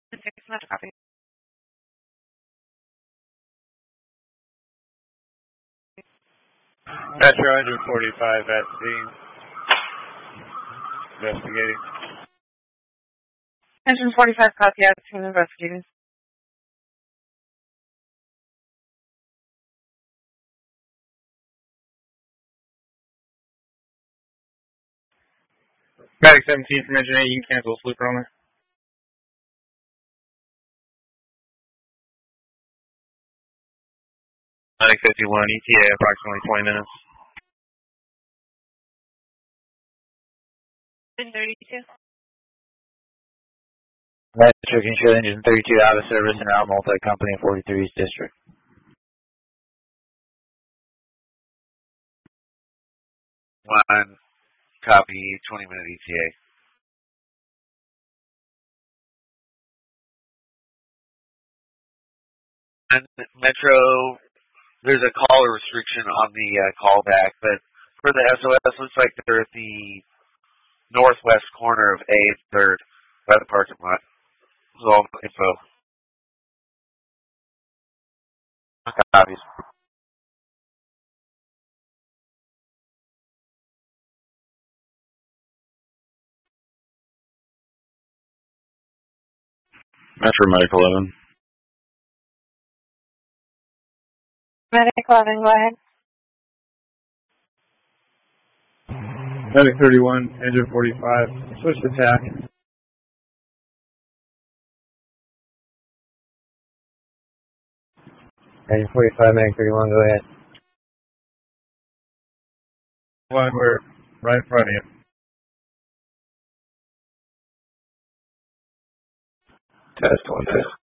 Copy. Metro 145 at scene. Investigating. Engine 45, copy out, team investigating. Medic 17 from Engine 8, you can cancel sleeper on there. Medic 51, ETA approximately 20 minutes. 32. Metro can show engine 32 out of service and route multi-company in 43 East District. One copy, 20-minute ETA. And Metro, there's a caller restriction on the callback, but for the SOS, looks like they're at the northwest corner of A and 3rd by the parking lot. This is all info. Copies. Metro Medic 11. Medic 11, go ahead. Medic 31, engine 45. Switch to TAC. Engine 45, Medic 31, go ahead. One, we're right in front of you. Test 1 test.